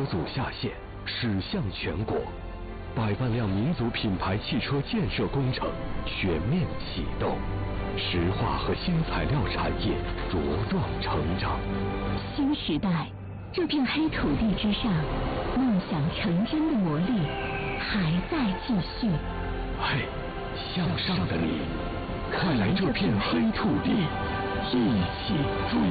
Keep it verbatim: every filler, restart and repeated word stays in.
模组下线，驶向全国，百万辆民族品牌汽车建设工程全面启动，石化和新材料产业茁壮成长。 新时代，这片黑土地之上，梦想成真的魔力还在继续。 嘿，向上的你，快来这片黑土地，一起追